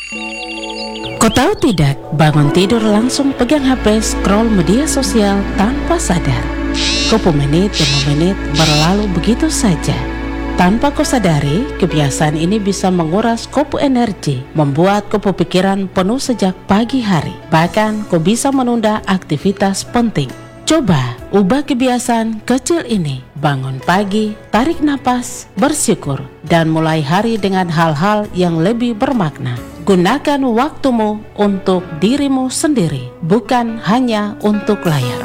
Kau tahu tidak, bangun tidur langsung pegang HP scroll media sosial tanpa sadar. Kopo menit demi menit berlalu begitu saja. Tanpa kau sadari, kebiasaan ini bisa menguras kopo energi, membuat kopo pikiran penuh sejak pagi hari. Bahkan kau bisa menunda aktivitas penting. Coba ubah kebiasaan kecil ini. Bangun pagi, tarik napas, bersyukur, dan mulai hari dengan hal-hal yang lebih bermakna. Gunakan waktumu untuk dirimu sendiri, bukan hanya untuk layar.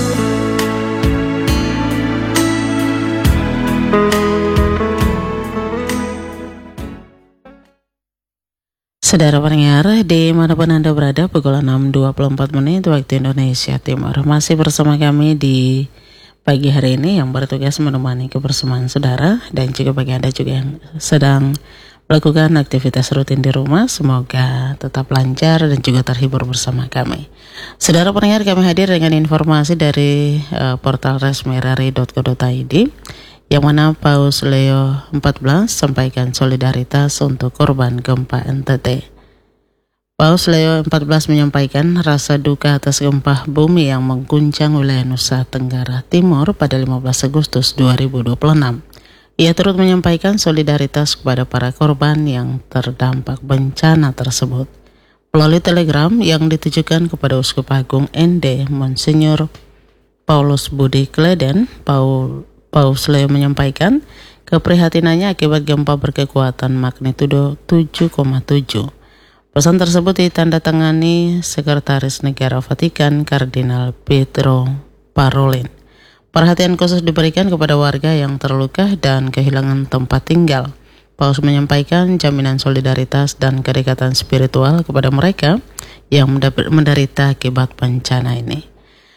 Saudara pendengar, dimanapun Anda berada, pukul 6.24 waktu Indonesia Timur. Masih bersama kami di pagi hari ini yang bertugas menemani kebersamaan saudara, dan juga bagi Anda juga yang sedang melakukan aktivitas rutin di rumah, semoga tetap lancar dan juga terhibur bersama kami. Saudara pendengar, kami hadir dengan informasi dari portal resmi rri.co.id, yang mana Paus Leo XIV sampaikan solidaritas untuk korban gempa NTT. Paus Leo XIV menyampaikan rasa duka atas gempa bumi yang mengguncang wilayah Nusa Tenggara Timur pada 15 Agustus 2026. Ia turut menyampaikan solidaritas kepada para korban yang terdampak bencana tersebut. Melalui telegram yang ditujukan kepada Uskup Agung ND Monsinyur Paulus Budi Kleden, Paus Leo menyampaikan keprihatinannya akibat gempa berkekuatan magnitudo 7,7. Pesan tersebut ditandatangani Sekretaris Negara Vatikan Kardinal Pietro Parolin. Perhatian khusus diberikan kepada warga yang terluka dan kehilangan tempat tinggal. Paus menyampaikan jaminan solidaritas dan kedekatan spiritual kepada mereka yang menderita akibat bencana ini.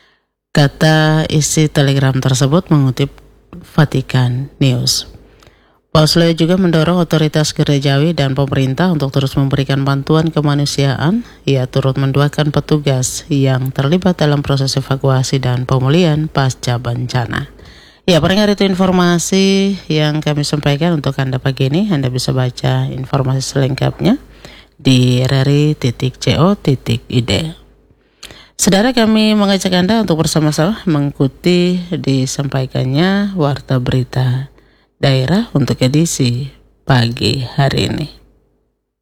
Kata isi telegram tersebut mengutip Vatikan News. Paus Leo juga mendorong otoritas gerejawi dan pemerintah untuk terus memberikan bantuan kemanusiaan. Ia turut mendoakan petugas yang terlibat dalam proses evakuasi dan pemulihan pasca bencana. Ya, pendengar, itu informasi yang kami sampaikan untuk Anda pagi ini. Anda bisa baca informasi selengkapnya di rri.co.id. Saudara, kami mengajak Anda untuk bersama-sama mengikuti disampaikannya Warta Berita Daerah untuk edisi pagi hari ini.